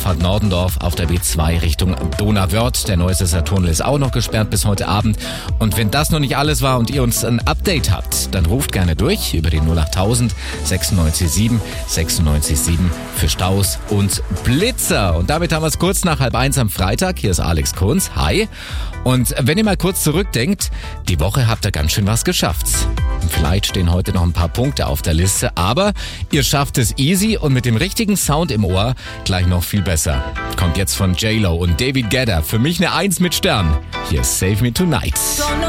Auffahrt Nordendorf auf der B2 Richtung Donauwörth. Der Neusässer Tunnel ist auch noch gesperrt bis heute Abend. Und wenn das noch nicht alles war und ihr uns ein Update habt, dann ruft gerne durch über den 08000 96 96 für Staus und Blitzer. Und damit haben wir es kurz nach 12:30 am Freitag. Hier ist Alex Kunz. Hi. Und wenn ihr mal kurz zurückdenkt, die Woche habt ihr ganz schön was geschafft. Vielleicht stehen heute noch ein paar Punkte auf der Liste, aber ihr schafft es easy und mit dem richtigen Sound im Ohr gleich noch viel besser. Kommt jetzt von J-Lo und David Guetta. Für mich eine 1 mit Stern. Hier ist Save Me Tonight.